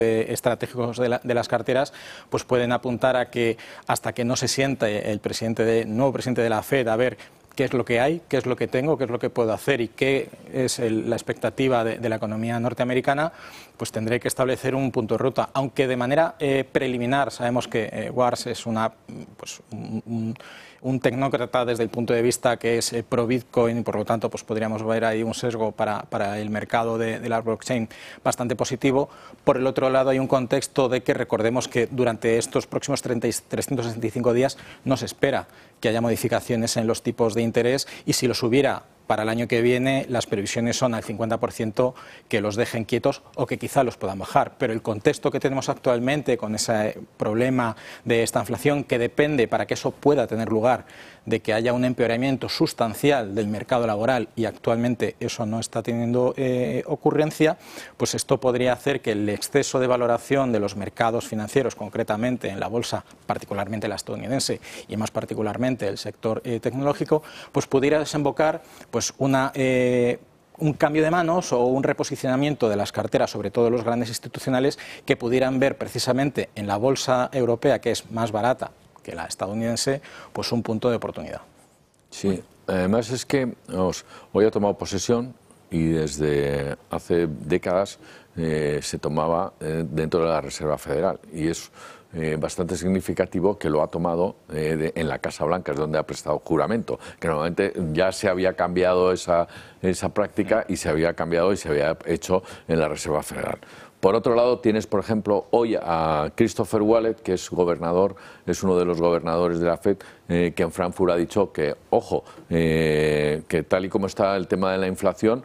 estratégicos de las carteras, pues pueden apuntar a que hasta que no se siente el nuevo presidente de la FED a ver qué es lo que hay, qué es lo que tengo, qué es lo que puedo hacer y qué es la expectativa de la economía norteamericana, pues tendré que establecer un punto de ruta. Aunque de manera preliminar sabemos que Wars es un tecnócrata desde el punto de vista que es pro Bitcoin y por lo tanto pues podríamos ver ahí un sesgo para el mercado de la blockchain bastante positivo. Por el otro lado hay un contexto de que recordemos que durante estos próximos 365 días no se espera que haya modificaciones en los tipos de interés y si los hubiera para el año que viene las previsiones son al 50% que los dejen quietos o que quizá los puedan bajar. Pero el contexto que tenemos actualmente con ese problema de esta inflación que depende para que eso pueda tener lugar de que haya un empeoramiento sustancial del mercado laboral y actualmente eso no está teniendo ocurrencia, pues esto podría hacer que el exceso de valoración de los mercados financieros, concretamente en la bolsa, particularmente la estadounidense y más particularmente el sector tecnológico, pues pudiera desembocar pues un cambio de manos o un reposicionamiento de las carteras, sobre todo los grandes institucionales, que pudieran ver precisamente en la bolsa europea, que es más barata que la estadounidense, pues un punto de oportunidad. Sí, además es que hoy ha tomado posesión y desde hace décadas se tomaba dentro de la Reserva Federal y es bastante significativo que lo ha tomado en la Casa Blanca, es donde ha prestado juramento, que normalmente ya se había cambiado esa práctica y se había cambiado y se había hecho en la Reserva Federal. Por otro lado, tienes, por ejemplo, hoy a Christopher Waller, que es gobernador, es uno de los gobernadores de la FED, que en Frankfurt ha dicho que, ojo, que tal y como está el tema de la inflación,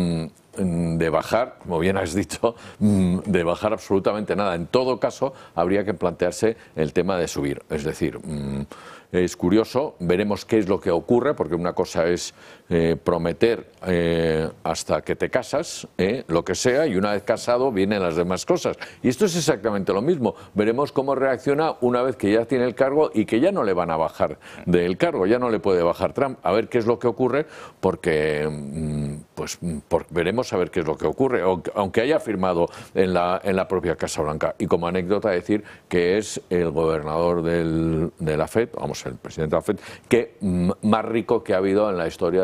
de bajar, como bien has dicho, de bajar absolutamente nada. En todo caso, habría que plantearse el tema de subir. Es decir, es curioso, veremos qué es lo que ocurre, porque una cosa es prometer hasta que te casas, lo que sea, y una vez casado vienen las demás cosas. Y esto es exactamente lo mismo. Veremos cómo reacciona una vez que ya tiene el cargo y que ya no le van a bajar del cargo, ya no le puede bajar Trump. A ver qué es lo que ocurre, porque veremos a ver qué es lo que ocurre, aunque haya firmado en la propia Casa Blanca. Y como anécdota decir que es el gobernador de la FED, vamos, el presidente de la FED, que más rico que ha habido en la historia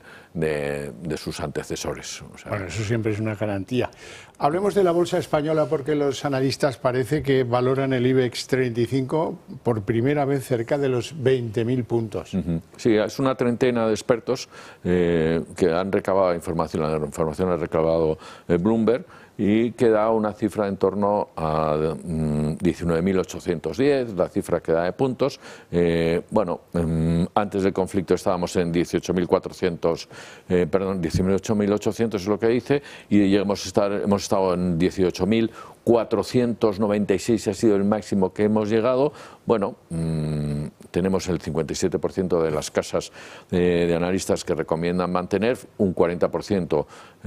de sus antecesores. O sea, bueno, eso siempre es una garantía. Hablemos de la bolsa española porque los analistas parece que valoran el IBEX 35 por primera vez cerca de los 20.000 puntos. Sí, es una treintena de expertos que han recabado información, la información la ha recabado Bloomberg, y que da una cifra en torno a 19.810, la cifra que da de puntos. Antes del conflicto estábamos en 18.800 es lo que dice, y hemos estado en 18.496, ha sido el máximo que hemos llegado. Bueno, tenemos el 57% de las casas de analistas que recomiendan mantener, un 40%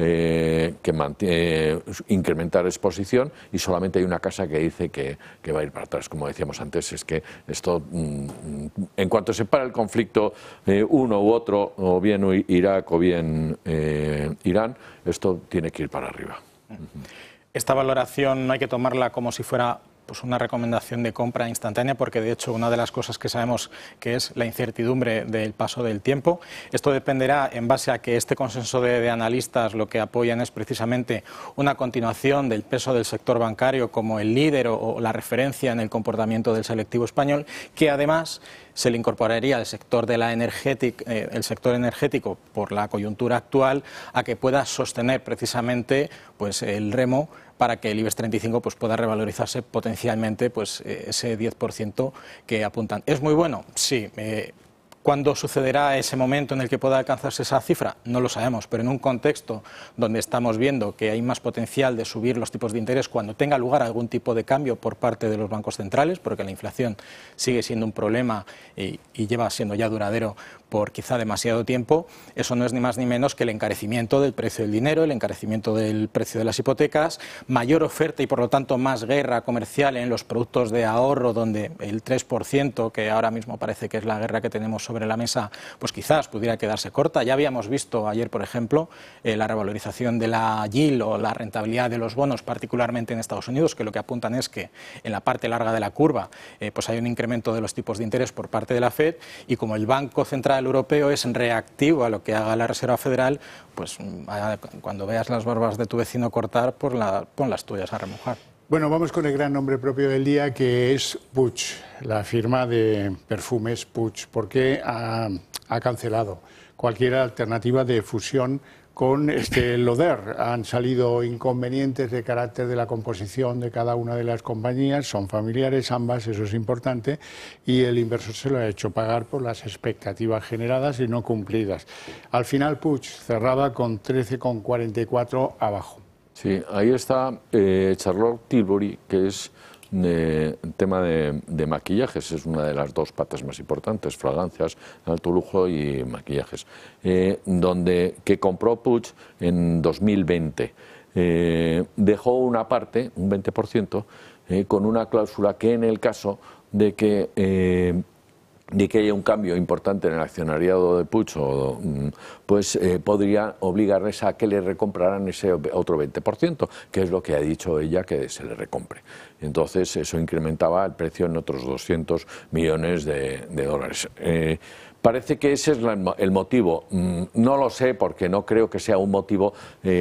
que incrementar exposición, y solamente hay una casa que dice que va a ir para atrás. Como decíamos antes, es que esto, en cuanto se para el conflicto, uno u otro, o bien Irak o bien Irán, esto tiene que ir para arriba. Esta valoración no hay que tomarla como si fuera pues una recomendación de compra instantánea, porque de hecho una de las cosas que sabemos que es la incertidumbre del paso del tiempo. Esto dependerá en base a que este consenso de analistas lo que apoyan es precisamente una continuación del peso del sector bancario como el líder o la referencia en el comportamiento del selectivo español, que además se le incorporaría al sector de el sector energético por la coyuntura actual, a que pueda sostener precisamente pues el remo para que el IBEX 35 pues pueda revalorizarse potencialmente pues ese 10% que apuntan. ¿Es muy bueno? Sí. ¿Cuándo sucederá ese momento en el que pueda alcanzarse esa cifra? No lo sabemos, pero en un contexto donde estamos viendo que hay más potencial de subir los tipos de interés cuando tenga lugar algún tipo de cambio por parte de los bancos centrales, porque la inflación sigue siendo un problema y lleva siendo ya duradero por quizá demasiado tiempo, eso no es ni más ni menos que el encarecimiento del precio del dinero, el encarecimiento del precio de las hipotecas, mayor oferta y por lo tanto más guerra comercial en los productos de ahorro, donde el 3%, que ahora mismo parece que es la guerra que tenemos sobre la mesa, pues quizás pudiera quedarse corta. Ya habíamos visto ayer, por ejemplo, la revalorización de la yield o la rentabilidad de los bonos, particularmente en Estados Unidos, que lo que apuntan es que en la parte larga de la curva pues hay un incremento de los tipos de interés por parte de la FED, y como el Banco Central Europeo es reactivo a lo que haga la Reserva Federal, pues cuando veas las barbas de tu vecino cortar, pues pon las tuyas a remojar. Bueno, vamos con el gran nombre propio del día, que es Puig, la firma de perfumes Puig, porque ha cancelado cualquier alternativa de fusión con Lauder. Han salido inconvenientes de carácter de la composición de cada una de las compañías, son familiares ambas, eso es importante, y el inversor se lo ha hecho pagar por las expectativas generadas y no cumplidas. Al final Puig cerraba con 13,44 abajo. Sí, ahí está Charlotte Tilbury, que es tema de maquillajes, es una de las dos patas más importantes, fragancias, alto lujo y maquillajes, que compró Puig en 2020. Dejó una parte, un 20%, con una cláusula que en el caso de que haya un cambio importante en el accionariado de Puig, pues podría obligarles a que le recompraran ese otro 20%, que es lo que ha dicho ella que se le recompre. Entonces eso incrementaba el precio en otros 200 millones de dólares. Parece que ese es el motivo. No lo sé, porque no creo que sea un motivo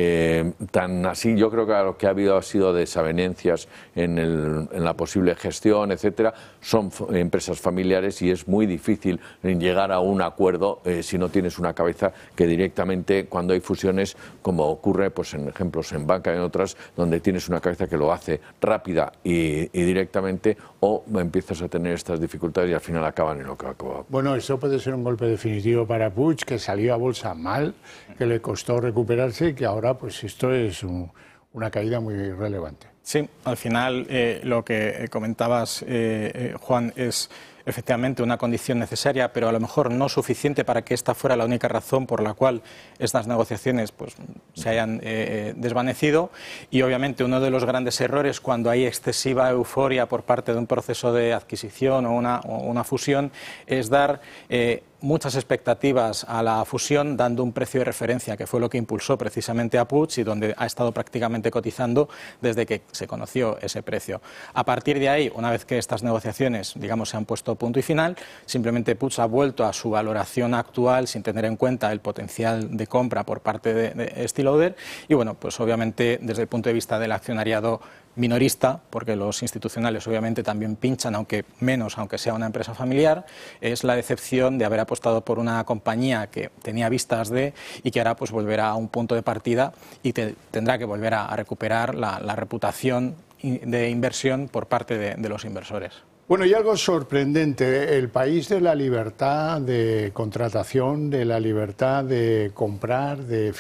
tan así. Yo creo que lo que ha habido ha sido desavenencias en la posible gestión, etcétera. Son empresas familiares y es muy difícil llegar a un acuerdo si no tienes una cabeza que directamente, cuando hay fusiones, como ocurre pues en ejemplos en banca y en otras, donde tienes una cabeza que lo hace rápida y directamente, o empiezas a tener estas dificultades y al final acaban en lo que acaba. Bueno, eso puede ser un golpe definitivo para Puig, que salió a bolsa mal, que le costó recuperarse y que ahora pues esto es una caída muy relevante. Sí, al final lo que comentabas, Juan, es efectivamente una condición necesaria, pero a lo mejor no suficiente para que esta fuera la única razón por la cual estas negociaciones pues, se hayan desvanecido. Y obviamente uno de los grandes errores cuando hay excesiva euforia por parte de un proceso de adquisición o una fusión es dar muchas expectativas a la fusión dando un precio de referencia, que fue lo que impulsó precisamente a Puig y donde ha estado prácticamente cotizando desde que se conoció ese precio. A partir de ahí, una vez que estas negociaciones, digamos, se han puesto punto y final, simplemente Puig ha vuelto a su valoración actual sin tener en cuenta el potencial de compra por parte de Lauder y bueno, pues obviamente desde el punto de vista del accionariado minorista, porque los institucionales obviamente también pinchan, aunque menos, aunque sea una empresa familiar, es la decepción de haber apostado por una compañía que tenía vistas de y que ahora pues volverá a un punto de partida y tendrá que volver a recuperar la reputación de inversión por parte de los inversores. Bueno, y algo sorprendente, el país de la libertad de contratación, de la libertad de comprar,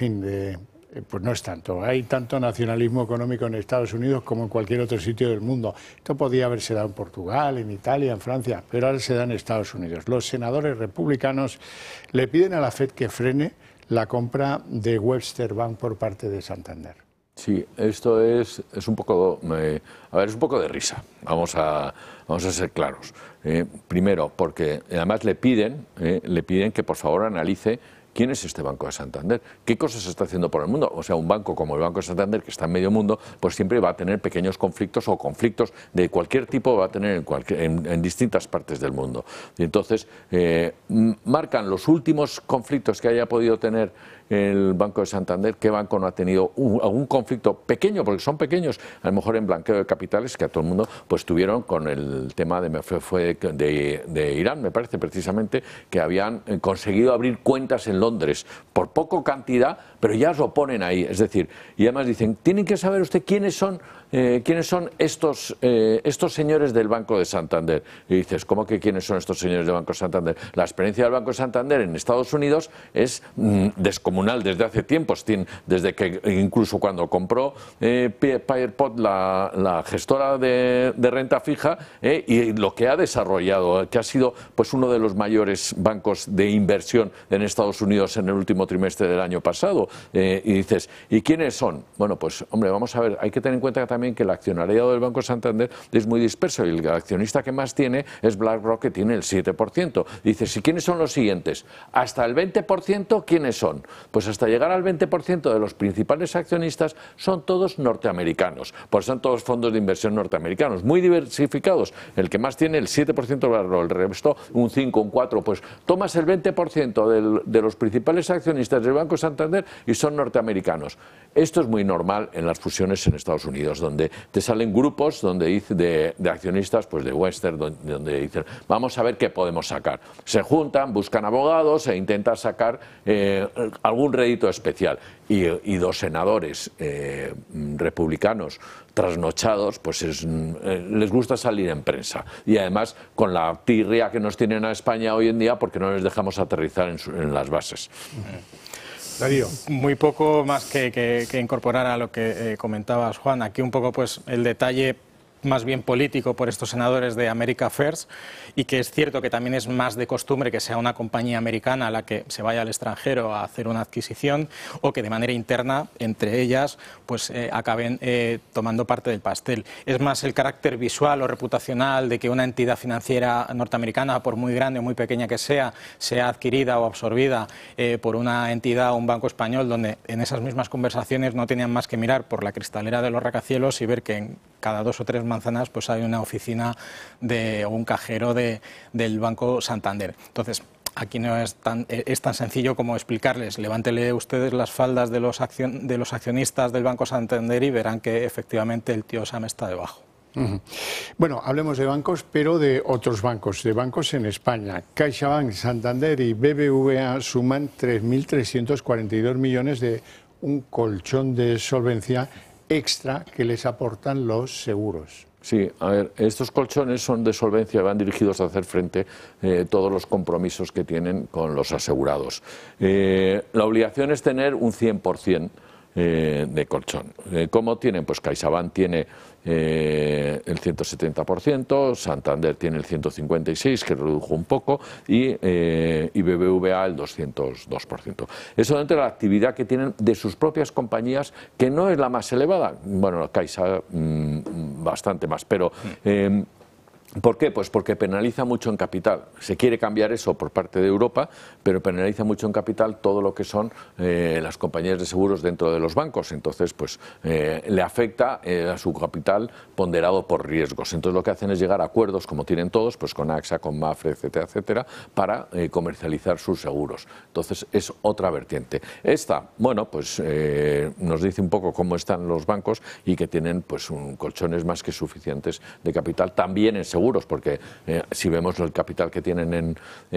pues no es tanto. Hay tanto nacionalismo económico en Estados Unidos como en cualquier otro sitio del mundo. Esto podía haberse dado en Portugal, en Italia, en Francia, pero ahora se da en Estados Unidos. Los senadores republicanos le piden a la FED que frene la compra de Webster Bank por parte de Santander. Sí, esto es un poco, es un poco de risa. Vamos a ser claros. Primero, porque además le piden que por favor analice ¿quién es este Banco de Santander? ¿Qué cosas está haciendo por el mundo? O sea, un banco como el Banco de Santander, que está en medio mundo, pues siempre va a tener pequeños conflictos o conflictos de cualquier tipo, va a tener en distintas partes del mundo. Y entonces, marcan los últimos conflictos que haya podido tener el Banco de Santander. ¿Qué banco no ha tenido algún conflicto pequeño? Porque son pequeños, a lo mejor en blanqueo de capitales, que a todo el mundo pues tuvieron con el tema de Irán, me parece precisamente, que habían conseguido abrir cuentas en Londres por poco cantidad, pero ya lo ponen ahí. Es decir, y además dicen, tienen que saber usted quiénes son estos señores del Banco de Santander. Y dices, ¿cómo que quiénes son estos señores del Banco de Santander? La experiencia del Banco de Santander en Estados Unidos es descomunal desde hace tiempos, desde que incluso cuando compró Pierpont, la gestora de renta fija, y lo que ha desarrollado, que ha sido pues uno de los mayores bancos de inversión en Estados Unidos en el último trimestre del año pasado. Y dices, ¿y quiénes son? Bueno, pues hombre, vamos a ver, hay que tener en cuenta que también también que el accionariado del Banco Santander es muy disperso y el accionista que más tiene es BlackRock, que tiene el 7%. Dices, ¿y quiénes son los siguientes? Hasta el 20%, ¿quiénes son? Pues hasta llegar al 20% de los principales accionistas son todos norteamericanos, pues son todos fondos de inversión norteamericanos, muy diversificados. El que más tiene el 7% BlackRock, el resto un 5, un 4, pues tomas el 20% de los principales accionistas del Banco Santander y son norteamericanos. Esto es muy normal en las fusiones en Estados Unidos, donde te salen grupos de accionistas, pues de Western, donde dicen, vamos a ver qué podemos sacar. Se juntan, buscan abogados e intentan sacar algún rédito especial. Y dos senadores republicanos trasnochados, pues les gusta salir en prensa. Y además con la tirria que nos tienen a España hoy en día, porque no les dejamos aterrizar en las bases. Darío. Muy poco más que incorporar a lo que comentabas, Juan. Aquí un poco pues el detalle más bien político por estos senadores de America First, y que es cierto que también es más de costumbre que sea una compañía americana la que se vaya al extranjero a hacer una adquisición, o que de manera interna, entre ellas, pues acaben tomando parte del pastel. Es más el carácter visual o reputacional de que una entidad financiera norteamericana, por muy grande o muy pequeña que sea adquirida o absorbida por una entidad o un banco español, donde en esas mismas conversaciones no tenían más que mirar por la cristalera de los rascacielos y ver que en cada 2 o 3 manzanas pues hay una oficina o un cajero del Banco Santander. Entonces, aquí no es tan sencillo como explicarles, levántele ustedes las faldas de los accionistas del Banco Santander y verán que efectivamente el tío Sam está debajo. Bueno, hablemos de bancos, pero de otros bancos, de bancos en España. CaixaBank, Santander y BBVA suman 3.342 millones de un colchón de solvencia extra que les aportan los seguros. Sí, a ver, estos colchones son de solvencia, van dirigidos a hacer frente a todos los compromisos que tienen con los asegurados. La obligación es tener un 100% de colchón. ¿Cómo tienen? Pues CaixaBank tiene el 170%, Santander tiene el 156%, que redujo un poco, y BBVA el 202%. Eso dentro de la actividad que tienen de sus propias compañías, que no es la más elevada. Bueno, Caixa bastante más, pero... ¿por qué? Pues porque penaliza mucho en capital. Se quiere cambiar eso por parte de Europa, pero penaliza mucho en capital todo lo que son las compañías de seguros dentro de los bancos. Entonces, pues le afecta a su capital ponderado por riesgos. Entonces, lo que hacen es llegar a acuerdos, como tienen todos, pues con AXA, con Mafre, etcétera, etcétera, para comercializar sus seguros. Entonces, es otra vertiente. Esta, bueno, pues nos dice un poco cómo están los bancos y que tienen pues colchones más que suficientes de capital, también en seguros, porque si vemos el capital que tienen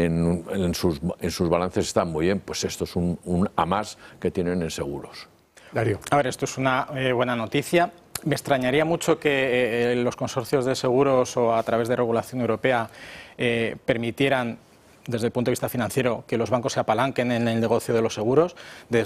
en sus balances están muy bien, pues esto es un a más que tienen en seguros. Darío. A ver, esto es una buena noticia. Me extrañaría mucho que los consorcios de seguros o a través de regulación europea permitieran, desde el punto de vista financiero, que los bancos se apalanquen en el negocio de los seguros,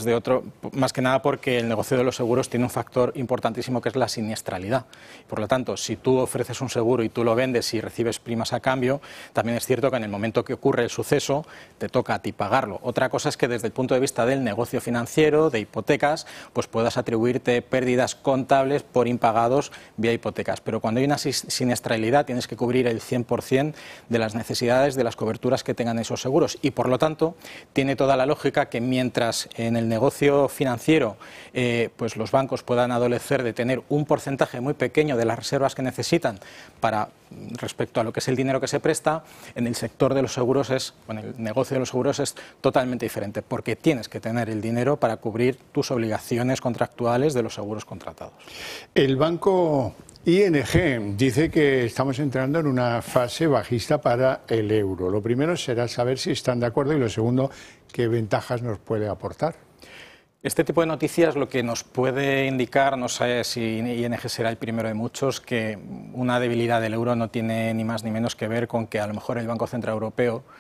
más que nada porque el negocio de los seguros tiene un factor importantísimo que es la siniestralidad. Por lo tanto, si tú ofreces un seguro y tú lo vendes y recibes primas a cambio, también es cierto que en el momento que ocurre el suceso te toca a ti pagarlo. Otra cosa es que desde el punto de vista del negocio financiero, de hipotecas, pues puedas atribuirte pérdidas contables por impagados vía hipotecas. Pero cuando hay una siniestralidad tienes que cubrir el 100% de las necesidades de las coberturas que tengan esos seguros, y por lo tanto tiene toda la lógica que mientras en el negocio financiero pues los bancos puedan adolecer de tener un porcentaje muy pequeño de las reservas que necesitan respecto a lo que es el dinero que se presta, en el sector de los seguros el negocio de los seguros es totalmente diferente, porque tienes que tener el dinero para cubrir tus obligaciones contractuales de los seguros contratados. El banco ING dice que estamos entrando en una fase bajista para el euro. Lo primero será saber si están de acuerdo y lo segundo, qué ventajas nos puede aportar. Este tipo de noticias lo que nos puede indicar, no sé si ING será el primero de muchos, que una debilidad del euro no tiene ni más ni menos que ver con que a lo mejor el Banco Central Europeo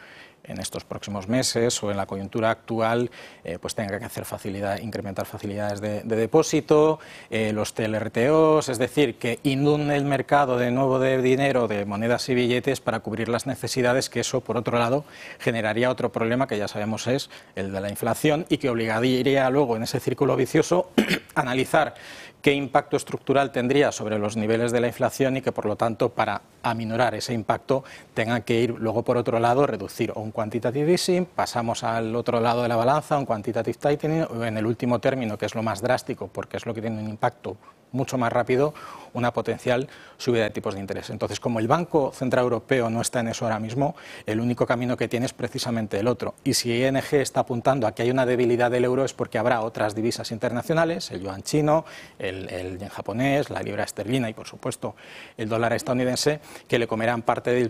en estos próximos meses o en la coyuntura actual pues tenga que hacer incrementar facilidades de depósito, los TLTROs, es decir, que inunde el mercado de nuevo de dinero, de monedas y billetes para cubrir las necesidades, que eso, por otro lado, generaría otro problema que ya sabemos es el de la inflación y que obligaría luego en ese círculo vicioso a analizar qué impacto estructural tendría sobre los niveles de la inflación y que, por lo tanto, para aminorar ese impacto tengan que ir luego, por otro lado, reducir o un quantitative easing, pasamos al otro lado de la balanza, un quantitative tightening, o en el último término, que es lo más drástico porque es lo que tiene un impacto mucho más rápido, una potencial subida de tipos de interés. Entonces, como el Banco Central Europeo no está en eso ahora mismo, el único camino que tiene es precisamente el otro. Y si ING está apuntando a que hay una debilidad del euro es porque habrá otras divisas internacionales, el yuan chino, el yen japonés, la libra esterlina y, por supuesto, el dólar estadounidense, que le comerán parte del